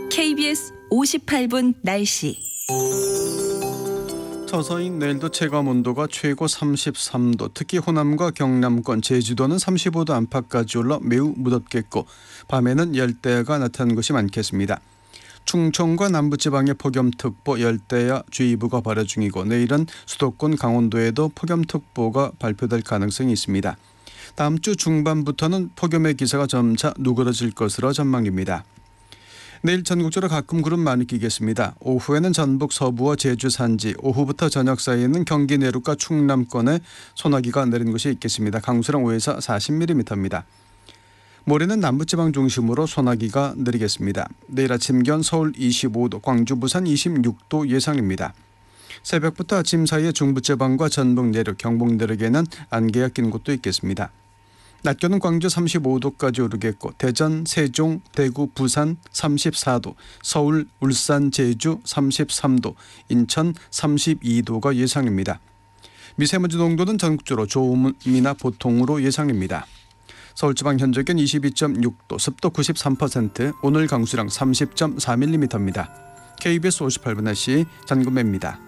KBS 58분 날씨. 서서히 내일도 체감온도가 최고 33도, 특히 호남과 경남권, 제주도는 35도 안팎까지 올라 매우 무덥겠고 밤에는 열대야가 나타나는 곳이 많겠습니다. 충청과 남부지방에 폭염특보, 열대야 주의보가 발효 중이고 내일은 수도권 강원도에도 폭염특보가 발표될 가능성이 있습니다. 다음 주 중반부터는 폭염의 기세가 점차 누그러질 것으로 전망됩니다. 내일 전국적으로 가끔 구름 많이 끼겠습니다. 오후에는 전북 서부와 제주 산지, 오후부터 저녁 사이에는 경기 내륙과 충남권에 소나기가 내리는 곳이 있겠습니다. 강수량 5에서 40mm입니다. 모레는 남부지방 중심으로 소나기가 내리겠습니다. 내일 아침 기온 서울 25도, 광주, 부산 26도 예상입니다. 새벽부터 아침 사이에 중부지방과 전북 내륙, 경북 내륙에는 안개가 낀 곳도 있겠습니다. 낮 기온은 광주 35도까지 오르겠고 대전, 세종, 대구, 부산 34도, 서울, 울산, 제주 33도, 인천 32도가 예상입니다. 미세먼지 농도는 전국적으로 좋음이나 보통으로 예상입니다. 서울지방 현재 기온 22.6도, 습도 93%, 오늘 강수량 30.4mm입니다. KBS 58분 날씨 전금매입니다.